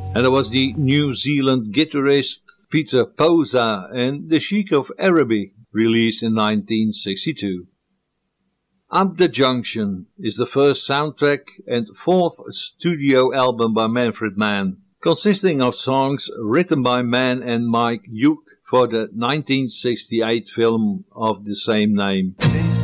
And that was the New Zealand guitarist Peter Posa and The Sheik of Araby, released in 1962. Up the Junction is the first soundtrack and fourth studio album by Manfred Mann, consisting of songs written by Mann and Mike Hugh for the 1968 film of the same name.